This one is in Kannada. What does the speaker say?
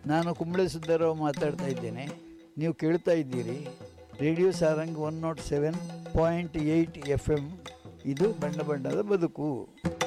ನಾನು ಕುಂಬಳೆ ಸುದ್ದಾರಾವ್ ಮಾತಾಡ್ತಾ ಇದ್ದೇನೆ. ನೀವು ಕೇಳ್ತಾ ಇದ್ದೀರಿ ರೇಡಿಯೋ ಸಾರಂಗ್ 107.8 FM. ಇದು ಬಣ್ಣ ಬಣ್ಣದ ಬದುಕು.